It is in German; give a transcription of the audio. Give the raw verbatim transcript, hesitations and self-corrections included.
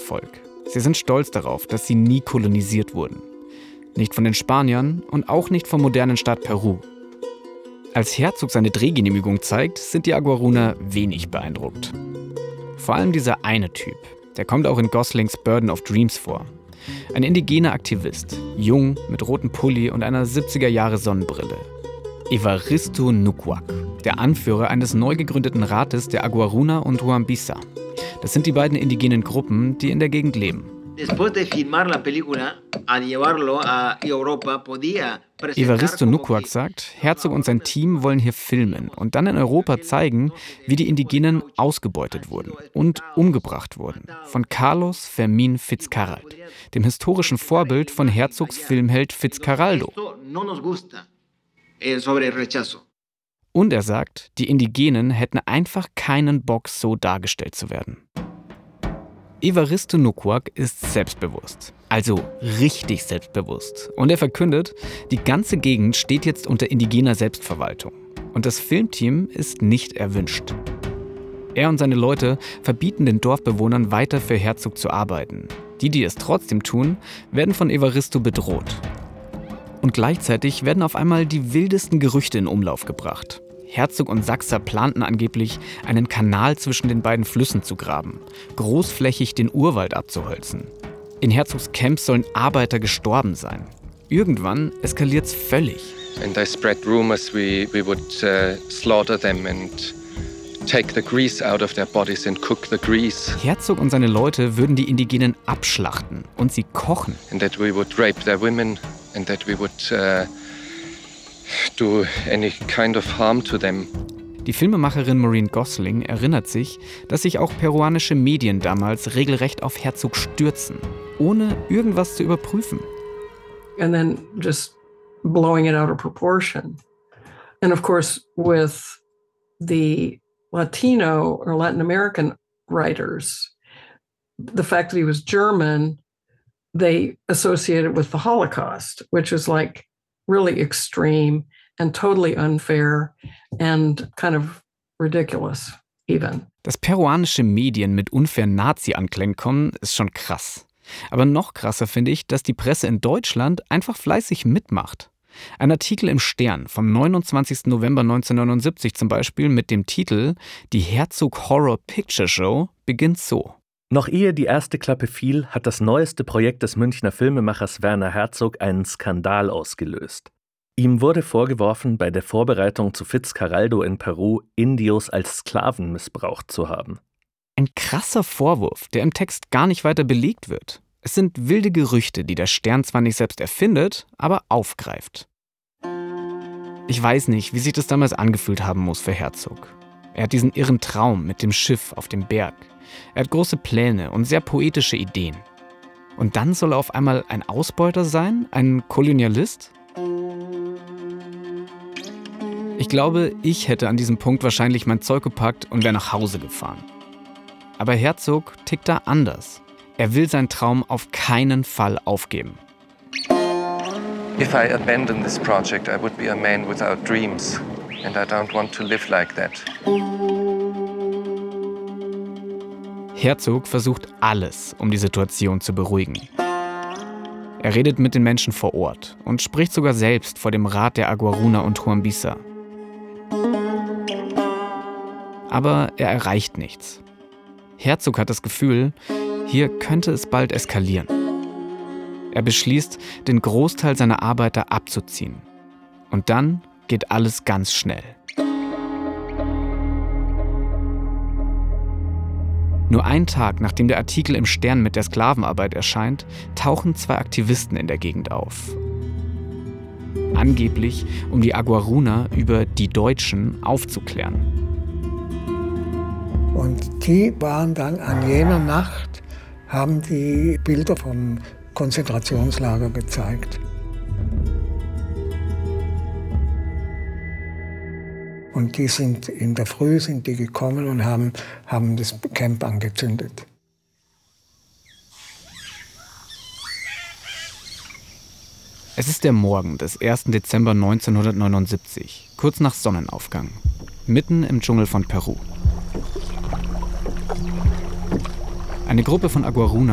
Volk. Sie sind stolz darauf, dass sie nie kolonisiert wurden. Nicht von den Spaniern und auch nicht vom modernen Staat Peru. Als Herzog seine Drehgenehmigung zeigt, sind die Aguaruna wenig beeindruckt. Vor allem dieser eine Typ, der kommt auch in Goslings Burden of Dreams vor. Ein indigener Aktivist, jung, mit rotem Pulli und einer siebziger-Jahre-Sonnenbrille. Evaristo Nukuak, der Anführer eines neu gegründeten Rates der Aguaruna und Huambisa. Das sind die beiden indigenen Gruppen, die in der Gegend leben. Evaristo Nukuak sagt, Herzog und sein Team wollen hier filmen und dann in Europa zeigen, wie die Indigenen ausgebeutet wurden und umgebracht wurden. Von Carlos Fermín Fitzcarrald, dem historischen Vorbild von Herzogs Filmheld Fitzcarraldo. Und er sagt, die Indigenen hätten einfach keinen Bock, so dargestellt zu werden. Evaristo Nukuak ist selbstbewusst, also richtig selbstbewusst. Und er verkündet, die ganze Gegend steht jetzt unter indigener Selbstverwaltung. Und das Filmteam ist nicht erwünscht. Er und seine Leute verbieten den Dorfbewohnern weiter für Herzog zu arbeiten. Die, die es trotzdem tun, werden von Evaristo bedroht. Und gleichzeitig werden auf einmal die wildesten Gerüchte in Umlauf gebracht. Herzog und Sachser planten angeblich, einen Kanal zwischen den beiden Flüssen zu graben, großflächig den Urwald abzuholzen. In Herzogs Camps sollen Arbeiter gestorben sein. Irgendwann eskaliert's völlig. And they spread rumors we we would uh, slaughter them and take the grease out of their bodies and cook the grease. Herzog und seine Leute würden die Indigenen abschlachten und sie kochen. And that we would rape their women and that we would uh, do any kind of harm to them. Die Filmemacherin Maureen Gosling erinnert sich, dass sich auch peruanische Medien damals regelrecht auf Herzog stürzen, ohne irgendwas zu überprüfen. And then just blowing it out of proportion. And of course with the Latino or Latin American writers, the fact that he was German, they associated with the Holocaust, which is like really extreme and totally unfair and kind of ridiculous even. Dass peruanische Medien mit unfairen Nazi-Anklängen kommen, ist schon krass. Aber noch krasser finde ich, dass die Presse in Deutschland einfach fleißig mitmacht. Ein Artikel im Stern vom neunundzwanzigsten November neunzehnhundertneunundsiebzig zum Beispiel mit dem Titel »Die Herzog Horror Picture Show« beginnt so. Noch ehe die erste Klappe fiel, hat das neueste Projekt des Münchner Filmemachers Werner Herzog einen Skandal ausgelöst. Ihm wurde vorgeworfen, bei der Vorbereitung zu Fitzcarraldo in Peru Indios als Sklaven missbraucht zu haben. Ein krasser Vorwurf, der im Text gar nicht weiter belegt wird. Es sind wilde Gerüchte, die der Stern zwar nicht selbst erfindet, aber aufgreift. Ich weiß nicht, wie sich das damals angefühlt haben muss für Herzog. Er hat diesen irren Traum mit dem Schiff auf dem Berg. Er hat große Pläne und sehr poetische Ideen. Und dann soll er auf einmal ein Ausbeuter sein? Ein Kolonialist? Ich glaube, ich hätte an diesem Punkt wahrscheinlich mein Zeug gepackt und wäre nach Hause gefahren. Aber Herzog tickt da anders. Er will seinen Traum auf keinen Fall aufgeben. If I abandon this project, I would be a man without dreams. And I don't want to live like that. Herzog versucht alles, um die Situation zu beruhigen. Er redet mit den Menschen vor Ort und spricht sogar selbst vor dem Rat der Aguaruna und Huambisa. Aber er erreicht nichts. Herzog hat das Gefühl, hier könnte es bald eskalieren. Er beschließt, den Großteil seiner Arbeiter abzuziehen. Und dann geht alles ganz schnell. Nur einen Tag, nachdem der Artikel im Stern mit der Sklavenarbeit erscheint, tauchen zwei Aktivisten in der Gegend auf. Angeblich, um die Aguaruna über die Deutschen aufzuklären. Und die waren dann an jener Nacht, haben die Bilder vom Konzentrationslager gezeigt. Und die sind in der Früh sind die gekommen und haben, haben das Camp angezündet. Es ist der Morgen des ersten Dezember neunzehnhundertneunundsiebzig, kurz nach Sonnenaufgang, mitten im Dschungel von Peru. Eine Gruppe von Aguaruna